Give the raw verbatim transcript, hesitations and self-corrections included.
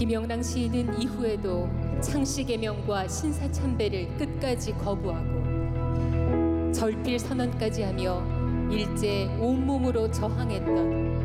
김영랑 시인은 이후에도 창씨개명과 신사참배를 끝까지 거부하고 절필 선언까지 하며 일제 온몸으로 저항했던